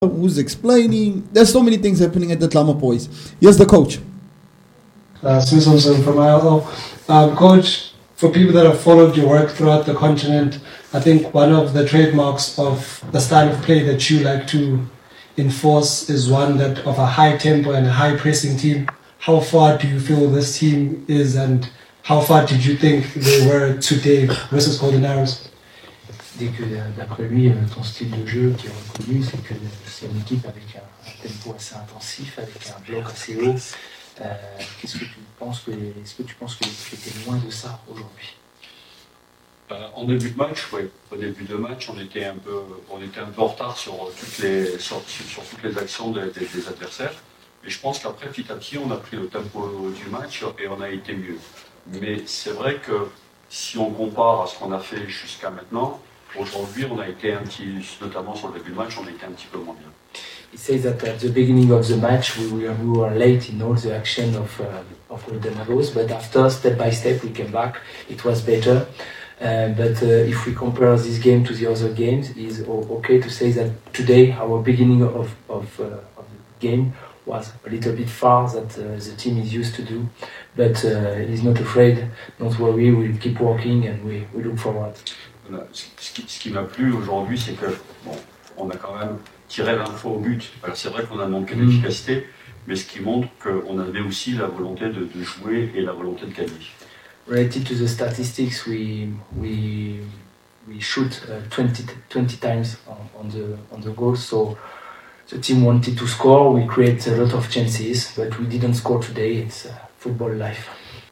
who's explaining. There's so many things happening at the Tlama Boys. Here's the coach. Susan from ILO. Coach, for people that have followed your work throughout the continent, I think one of the trademarks of the style of play that you like to enforce is one that of a high tempo and a high pressing team. How far do you feel this team is, and how far did you think they were today versus Golden Arrows? Dès que d'après lui, ton style de jeu qui est reconnu, c'est que c'est une équipe avec un tempo assez intensif, avec un bloc assez haut. Est-ce que tu penses que l'équipe était loin de ça aujourd'hui? En début de match, oui. Au début de match, on était un peu en retard sur toutes les actions des adversaires. Et je pense qu'après, petit à petit, on a pris le tempo du match et on a été mieux. Mais c'est vrai que si on compare à ce qu'on a fait jusqu'à maintenant, aujourd'hui, on a été notamment sur le début de match, on a été un petit peu moins bien. He says that at the beginning of the match we were late in all the action of Golden Arrows, but after, step by step, we came back. It was better. But if we compare this game to the other games, it's okay to say that today our beginning of the game was a little bit far that the team is used to do. But he's not afraid, don't worry, we'll keep working and we look forward. Ce qui m'a plu aujourd'hui, c'est que on a quand même tiré l'info au but. Alors c'est vrai qu'on a manqué d'efficacité, mais ce qui montre qu'on avait aussi la volonté de jouer et la volonté de gagner. Related to the statistics, we shoot 20 times on the goal, so the team wanted to score. We create a lot of chances, but we didn't score today. It's football life.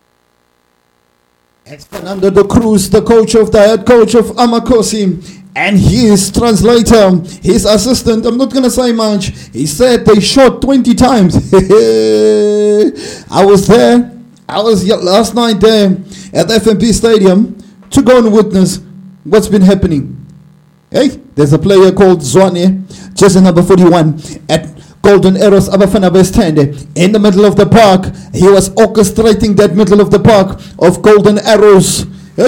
It's Fernando de Cruz, the head coach of Amakosi, and his translator, his assistant. I'm not gonna say much. He said they shot 20 times. I was there. I was last night there at the FNP Stadium to go and witness what's been happening. Hey, there's a player called Zwane, jersey number 41 at Golden Arrows Abafana West End in the middle of the park. He was orchestrating that middle of the park of Golden Arrows.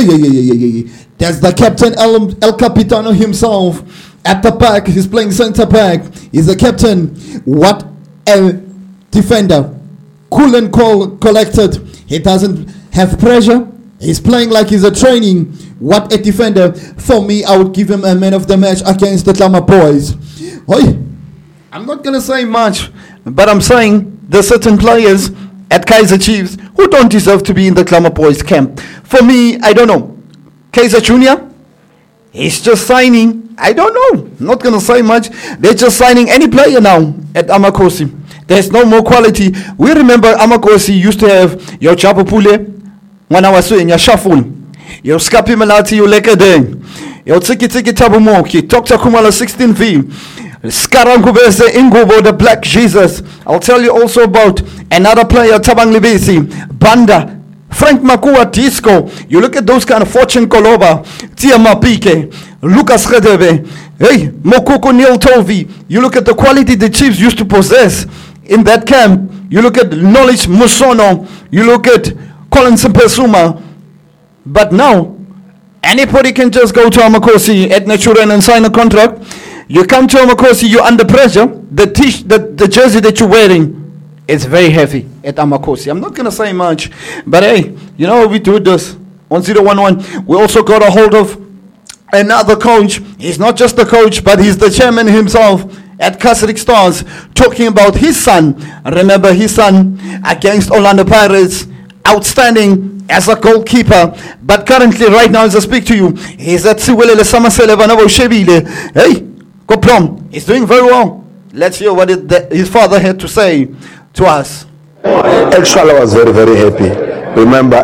There's the captain El Capitano himself at the back. He's playing center back. He's the captain. What a defender. Cool and collected. He doesn't have pressure. He's playing like he's a training. What a defender. For me, I would give him a man of the match against the Tlama Boys. Oi. I'm not going to say much, but I'm saying there's certain players at Kaiser Chiefs who don't deserve to be in the Tlama Boys camp. For me, I don't know. Kaiser Jr., he's just signing. I don't know. I'm not going to say much. They're just signing any player now at Amakosi. There's no more quality. We remember Amakosi used to have your Chapupule, when I was doing your shuffle, your Skapi Malati, your Lekade, your Tiki Tiki Tabumoki, Dr. Kumala 16V. Skarangubese Ingubo, the Black Jesus. I'll tell you also about another player, Tabang Libesi, Banda, Frank Makua Disco. You look at those kind of Fortune Koloba, Tia Mapike, Lucas Redebe, hey, Mokoko Neil Tovi. You look at the quality the Chiefs used to possess in that camp. You look at Knowledge Musono. You look at Colin Simpesuma. But now, anybody can just go to Amakosi at Naturan and sign a contract. You come to Amakosi, you're under pressure. The jersey that you're wearing, it's very heavy at Amakosi. I'm not going to say much, but hey, you know what we do this on 011. We also got a hold of another coach. He's not just the coach, but he's the chairman himself at Kasrik Stars, talking about his son. Remember his son against Orlando Pirates, outstanding as a goalkeeper, but currently right now as I speak to you, he's at Siwelele Samasele Vanavo Shebile. Hey, Koprom, he's doing very well. Let's hear what his father had to say to us. El Shala was very, very happy. Remember,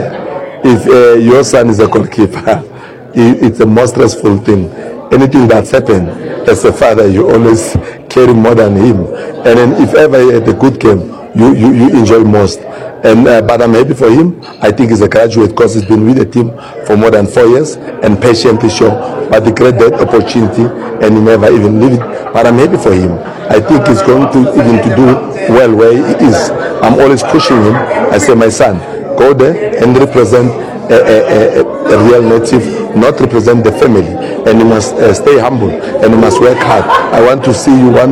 if your son is a goalkeeper, it's a most stressful thing. Anything that's happened, as a father, you always carry more than him. And then if ever he had a good game, you enjoy most. And but I'm happy for him. I think he's a graduate because he's been with the team for more than 4 years and patiently show. But he created that opportunity and he never even leave it. But I'm happy for him. I think he's going to even to do well where he is. I'm always pushing him. I say, my son, go there and represent a real native not represent the family, and you must stay humble and you must work hard. I want to see you one